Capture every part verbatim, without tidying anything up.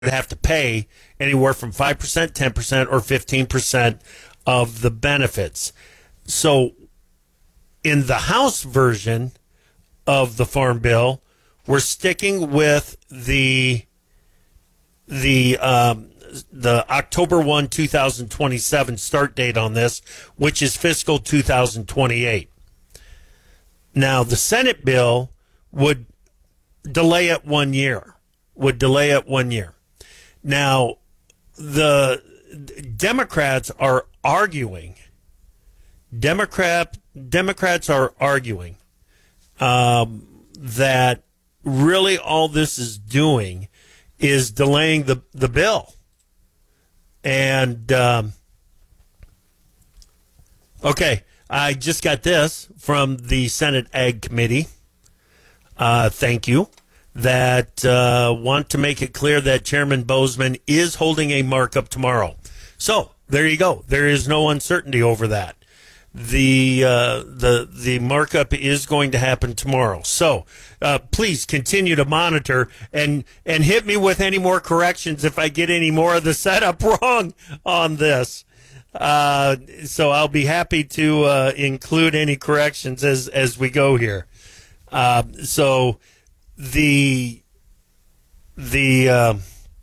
have to pay anywhere from five percent, ten percent, or fifteen percent of the benefits. So in the House version of the Farm Bill, we're sticking with the the um, the October first, two thousand twenty-seven start date on this, which is fiscal two thousand twenty-eight. Now, the Senate bill would delay it one year, would delay it one year. Now, the Democrats are arguing, Democrat Democrats are arguing um, that really all this is doing is delaying the, the bill. And, um, okay, I just got this from the Senate Ag Committee. Uh, thank you. That uh, want to make it clear that Chairman Boozman is holding a markup tomorrow. So there you go. There is no uncertainty over that. The uh, the the markup is going to happen tomorrow. So uh, please continue to monitor and and hit me with any more corrections if I get any more of the setup wrong on this. Uh, so I'll be happy to uh, include any corrections as as we go here. Uh, so. The the uh,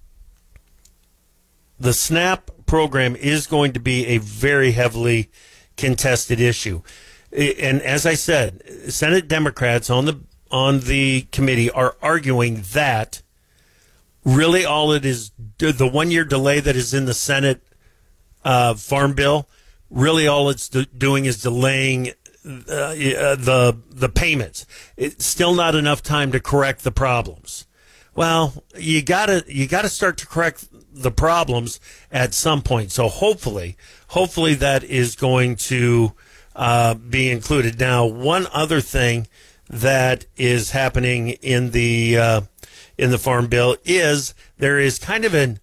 the SNAP program is going to be a very heavily contested issue, and as I said, Senate Democrats on the on the committee are arguing that really all it is, the one year delay that is in the Senate uh, Farm Bill, really all it's do- doing is delaying Uh, the the payments. It's still not enough time to correct the problems. Well, you gotta you gotta start to correct the problems at some point. So hopefully, hopefully that is going to uh, be included. Now, one other thing that is happening in the uh, in the Farm Bill is there is kind of an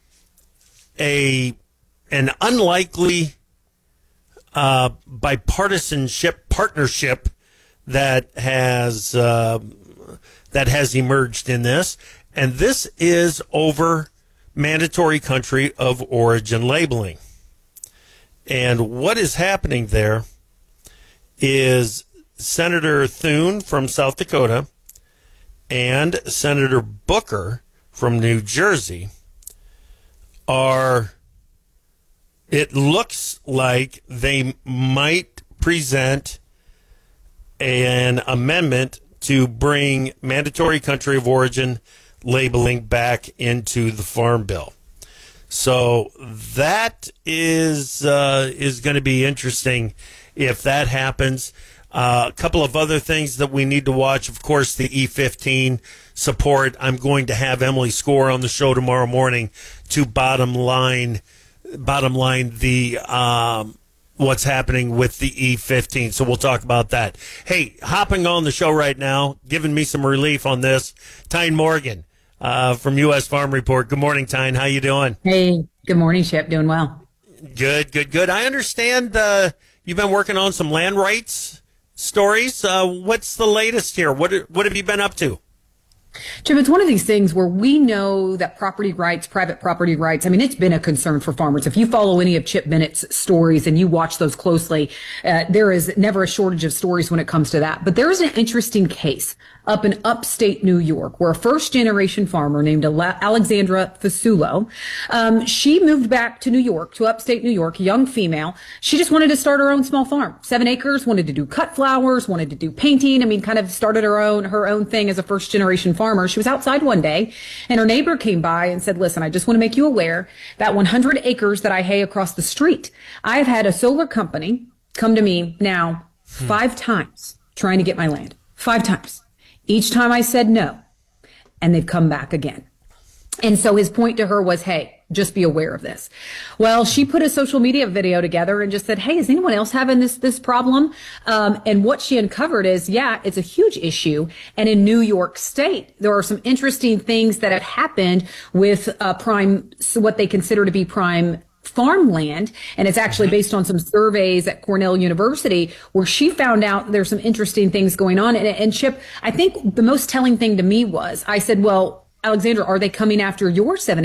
a an unlikely Uh, bipartisanship partnership that has uh, that has emerged in this, and this is over mandatory country of origin labeling. And what is happening there is Senator Thune from South Dakota and Senator Booker from New Jersey are, it looks like they might present an amendment to bring mandatory country of origin labeling back into the Farm Bill. So that is uh, is going to be interesting if that happens. Uh, a couple of other things that we need to watch, of course, the E fifteen support. I'm going to have Emily Score on the show tomorrow morning to bottom line, bottom line the um, what's happening with the E fifteen. So we'll talk about that. Hey, hopping on the show right now, giving me some relief on this, Tyne Morgan uh, from U S Farm Report. Good morning, Tyne. How you doing? Hey, good morning, Chip. Doing well. Good, good, good. I understand uh, you've been working on some land rights stories. Uh, what's the latest here? What what have you been up to? Chip, it's one of these things where we know that property rights, private property rights, I mean, it's been a concern for farmers. If you follow any of Chip Bennett's stories and you watch those closely, uh, there is never a shortage of stories when it comes to that. But there is an interesting case up in upstate New York where a first-generation farmer named Alexandra Fasulo, um, she moved back to New York, to upstate New York, a young female. She just wanted to start her own small farm, seven acres, wanted to do cut flowers, wanted to do painting. I mean, kind of started her own, her own thing as a first-generation farmer. She was outside one day and her neighbor came by and said, listen, I just want to make you aware that one hundred acres that I hay across the street, I've had a solar company come to me now hmm. five times trying to get my land. Five times. Each time I said no, and they've come back again. And so his point to her was, hey, just be aware of this. Well, she put a social media video together and just said, hey, is anyone else having this, this problem? Um, and what she uncovered is, yeah, it's a huge issue. And in New York State, there are some interesting things that have happened with uh, prime, so what they consider to be prime farmland, and it's actually based on some surveys at Cornell University where she found out there's some interesting things going on. And, and Chip, I think the most telling thing to me was, I said, well, Alexandra, are they coming after your seven